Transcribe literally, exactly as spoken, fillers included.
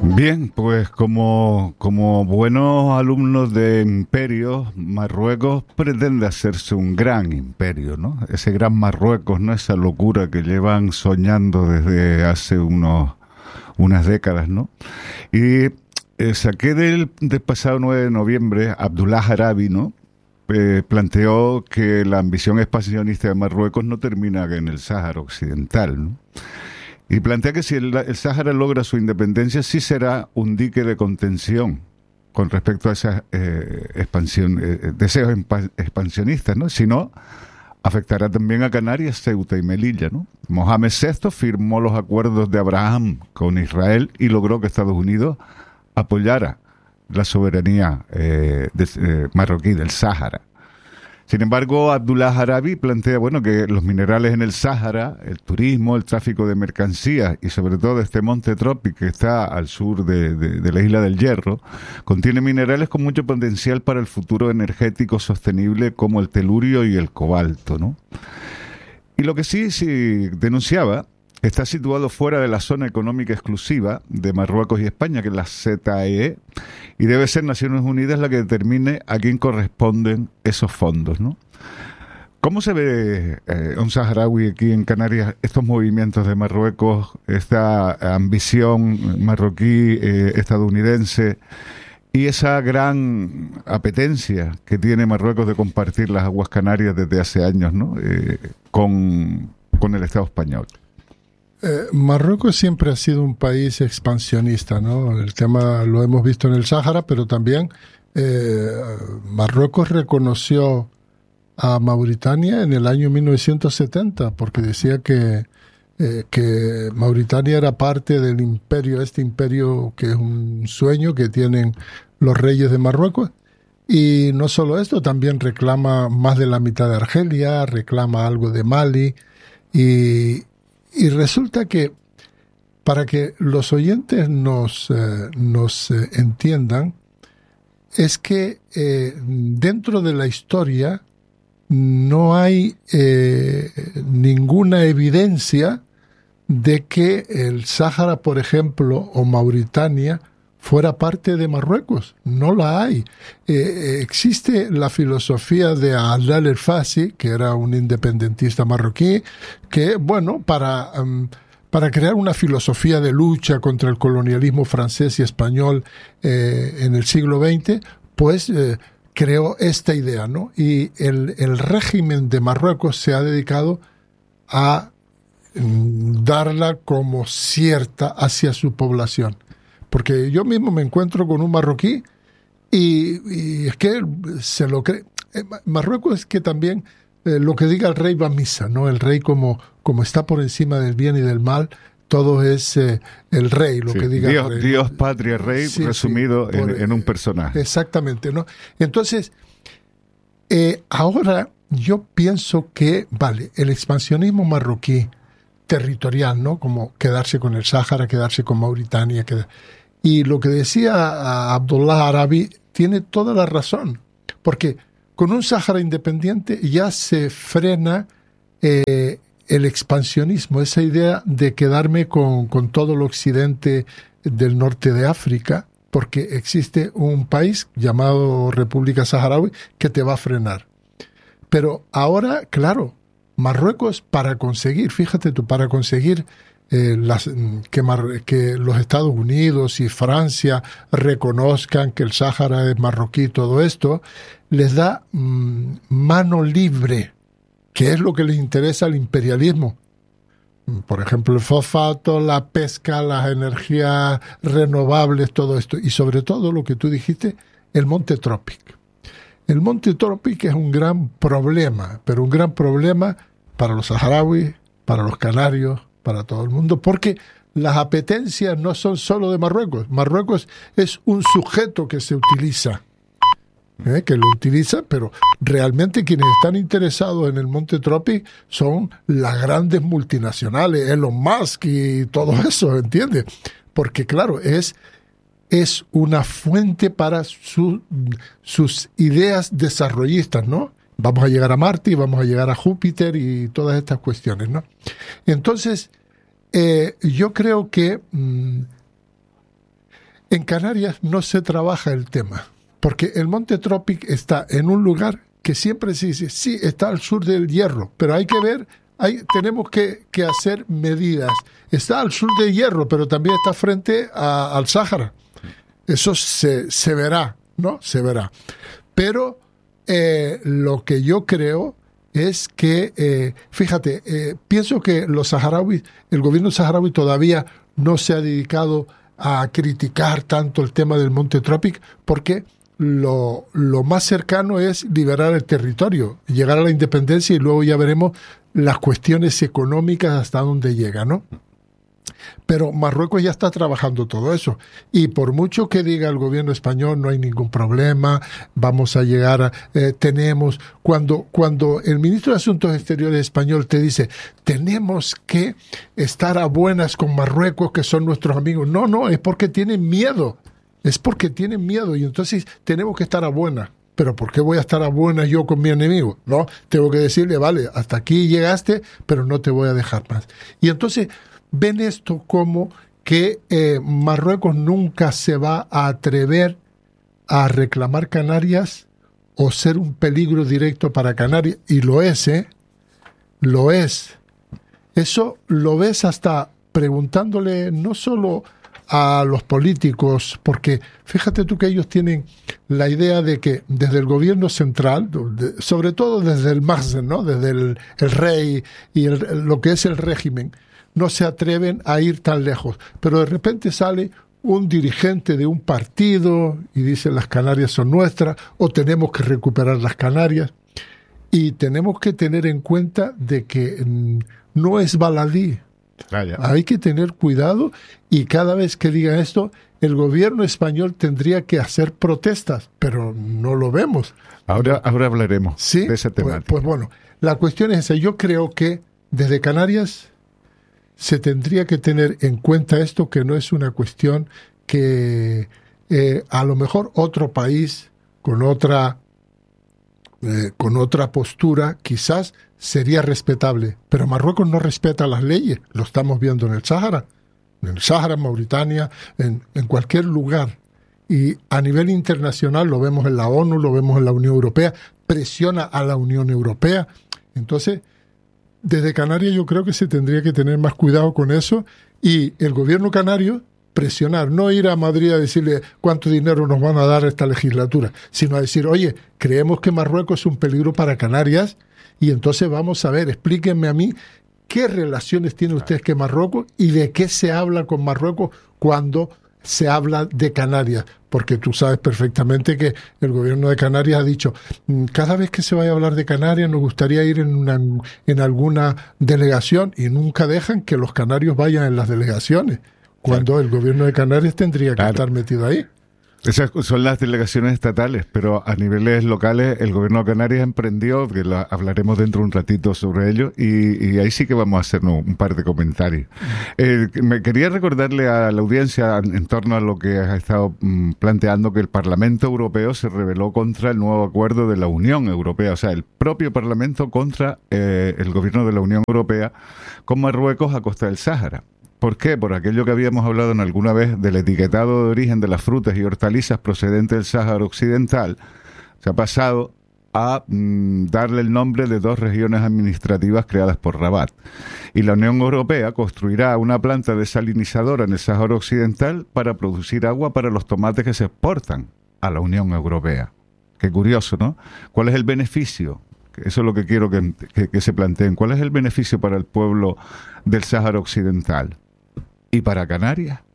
Bien, pues como, como buenos alumnos de imperios, Marruecos pretende hacerse un gran imperio, ¿no? Ese gran Marruecos, ¿no? Esa locura que llevan soñando desde hace unos, unas décadas, ¿no? Y eh, saqué del, del pasado nueve de noviembre, Abdullah Harabi, ¿no? Eh, planteó que la ambición expansionista de Marruecos no termina en el Sáhara Occidental, ¿no? Y plantea que si el, el Sáhara logra su independencia, sí será un dique de contención con respecto a esos eh, expansión, eh, deseos expansionistas, ¿no? Si no, afectará también a Canarias, Ceuta y Melilla, ¿no? Mohamed sexto firmó los acuerdos de Abraham con Israel y logró que Estados Unidos apoyara la soberanía eh, de, eh, marroquí del Sáhara. Sin embargo, Abdullah Harabi plantea, bueno, que los minerales en el Sáhara, el turismo, el tráfico de mercancías y sobre todo este monte Trópico que está al sur de, de, de la isla del Hierro, contiene minerales con mucho potencial para el futuro energético sostenible como el telurio y el cobalto, ¿no? Y lo que sí, sí denunciaba, está situado fuera de la zona económica exclusiva de Marruecos y España, que es la Z E E, y debe ser Naciones Unidas la que determine a quién corresponden esos fondos, ¿no? ¿Cómo se ve eh, un saharaui aquí en Canarias, estos movimientos de Marruecos, esta ambición marroquí, eh, estadounidense, y esa gran apetencia que tiene Marruecos de compartir las aguas canarias desde hace años, ¿no? Eh, con, con el Estado español? Eh, Marruecos siempre ha sido un país expansionista, ¿no? El tema lo hemos visto en el Sáhara, pero también eh, Marruecos reconoció a Mauritania en el año mil novecientos setenta, porque decía que, eh, que Mauritania era parte del imperio, este imperio que es un sueño que tienen los reyes de Marruecos. Y no solo esto, también reclama más de la mitad de Argelia, reclama algo de Mali y... Y resulta que, para que los oyentes nos, eh, nos eh, entiendan, es que eh, dentro de la historia no hay eh, ninguna evidencia de que el Sáhara, por ejemplo, o Mauritania, fuera parte de Marruecos. No la hay. Eh, existe la filosofía de Adel el-Fassi, que era un independentista marroquí, que, bueno, para, um, para crear una filosofía de lucha contra el colonialismo francés y español eh, en el siglo veinte, pues eh, creó esta idea, ¿no? Y el, el régimen de Marruecos se ha dedicado a um, darla como cierta hacia su población. Porque yo mismo me encuentro con un marroquí y, y es que se lo cree. Marruecos es que también eh, lo que diga el rey va a misa, ¿no? El rey como, como está por encima del bien y del mal, todo es eh, el rey, lo sí, que diga Dios, el rey. Dios, patria, rey, sí, resumido sí, por, en, en un personaje. Exactamente, ¿no? Entonces, eh, ahora yo pienso que, vale, el expansionismo marroquí territorial, ¿no? Como quedarse con el Sáhara, quedarse con Mauritania, quedar... Y lo que decía Abdullah Harabi tiene toda la razón, porque con un Sáhara independiente ya se frena eh, el expansionismo, esa idea de quedarme con, con todo el occidente del norte de África, porque existe un país llamado República Saharaui que te va a frenar. Pero ahora, claro, Marruecos para conseguir, fíjate tú, para conseguir Eh, las, que, Mar, que los Estados Unidos y Francia reconozcan que el Sáhara es marroquí, todo esto, les da mmm, mano libre, que es lo que les interesa al imperialismo. Por ejemplo, el fosfato, la pesca, las energías renovables, todo esto. Y sobre todo lo que tú dijiste, el monte Trópico. El monte Trópico es un gran problema, pero un gran problema para los saharauis, para los canarios, para todo el mundo, porque las apetencias no son solo de Marruecos. Marruecos es un sujeto que se utiliza, ¿eh? que lo utiliza, pero realmente quienes están interesados en el monte Trópico son las grandes multinacionales, Elon Musk y todo eso, ¿entiendes? Porque claro, es, es una fuente para su, sus ideas desarrollistas, ¿no? Vamos a llegar a Marte y vamos a llegar a Júpiter y todas estas cuestiones, ¿no? Entonces, eh, yo creo que mmm, En Canarias no se trabaja el tema, porque el Monte Trópic está en un lugar que siempre se dice, sí, está al sur del Hierro, pero hay que ver, hay, tenemos que, que hacer medidas. Está al sur del Hierro, pero también está frente a, al Sáhara. Eso se, se verá, ¿no? Se verá. Pero eh, lo que yo creo es que, eh, fíjate, eh, pienso que los saharauis, el gobierno saharaui todavía no se ha dedicado a criticar tanto el tema del Monte Trópic, porque lo, lo más cercano es liberar el territorio, llegar a la independencia, y luego ya veremos las cuestiones económicas hasta dónde llega, ¿no? Pero Marruecos ya está trabajando todo eso, y por mucho que diga el gobierno español no hay ningún problema, vamos a llegar a, eh, tenemos, cuando, cuando el ministro de Asuntos Exteriores español te dice tenemos que estar a buenas con Marruecos, que son nuestros amigos, no, no, es porque tienen miedo, es porque tienen miedo, y entonces tenemos que estar a buenas. Pero ¿por qué voy a estar a buenas yo con mi enemigo? No, tengo que decirle, vale, hasta aquí llegaste, pero no te voy a dejar más. Y entonces ven esto como que eh, Marruecos nunca se va a atrever a reclamar Canarias o ser un peligro directo para Canarias, y lo es, ¿eh? Lo es. Eso lo ves hasta preguntándole no solo a los políticos, porque fíjate tú que ellos tienen la idea de que desde el gobierno central, de, sobre todo desde el Mazen, ¿no? Desde el, el rey y el, lo que es el régimen, no se atreven a ir tan lejos. Pero de repente sale un dirigente de un partido y dice las Canarias son nuestras, o tenemos que recuperar las Canarias, y tenemos que tener en cuenta de que mm, no es baladí. Ah, hay que tener cuidado, y cada vez que diga esto, el gobierno español tendría que hacer protestas, pero no lo vemos. Ahora, ahora hablaremos ¿Sí? de esa temática. Pues, pues bueno, la cuestión es esa. Yo creo que desde Canarias se tendría que tener en cuenta esto, que no es una cuestión que eh, a lo mejor otro país con otra eh, con otra postura quizás sería respetable, pero Marruecos no respeta las leyes, lo estamos viendo en el Sáhara, en el Sáhara, en Mauritania, en, en cualquier lugar, y a nivel internacional lo vemos en la ONU, lo vemos en la Unión Europea, presiona a la Unión Europea. Entonces, desde Canarias yo creo que se tendría que tener más cuidado con eso, y el gobierno canario presionar, no ir a Madrid a decirle cuánto dinero nos van a dar esta legislatura, sino a decir, oye, creemos que Marruecos es un peligro para Canarias, y entonces vamos a ver, explíquenme a mí qué relaciones tiene ustedes con Marruecos y de qué se habla con Marruecos cuando se habla de Canarias, porque tú sabes perfectamente que el gobierno de Canarias ha dicho, cada vez que se vaya a hablar de Canarias nos gustaría ir en, una, en alguna delegación, y nunca dejan que los canarios vayan en las delegaciones, cuando claro, el gobierno de Canarias tendría que claro, estar metido ahí. Esas son las delegaciones estatales, pero a niveles locales el gobierno de Canarias emprendió, que lo, hablaremos dentro de un ratito sobre ello, y, y ahí sí que vamos a hacer un, un par de comentarios. Eh, me quería recordarle a la audiencia en torno a lo que has estado mm, planteando, que el Parlamento Europeo se rebeló contra el nuevo acuerdo de la Unión Europea, o sea, el propio Parlamento contra eh, el gobierno de la Unión Europea con Marruecos a costa del Sáhara. ¿Por qué? Por aquello que habíamos hablado en alguna vez del etiquetado de origen de las frutas y hortalizas procedentes del Sáhara Occidental. Se ha pasado a mm, darle el nombre de dos regiones administrativas creadas por Rabat. Y la Unión Europea construirá una planta desalinizadora en el Sáhara Occidental para producir agua para los tomates que se exportan a la Unión Europea. Qué curioso, ¿no? ¿Cuál es el beneficio? Eso es lo que quiero que, que, que se planteen. ¿Cuál es el beneficio para el pueblo del Sáhara Occidental? ¿Y para Canarias?